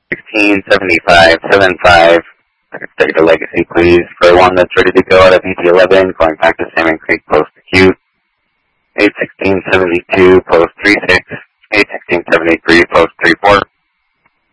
167575. Take the legacy, please. For one that's ready to go out of ET11, going back to Salmon Creek, post acute. 81672, post 36. 81673, post